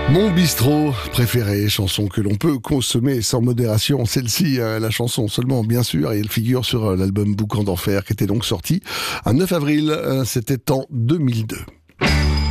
Mon bistrot préféré, chanson que l'on peut consommer sans modération. Celle-ci, la chanson seulement, bien sûr, et elle figure sur l'album Boucan d'Enfer qui était donc sorti un 9 avril, c'était en 2002.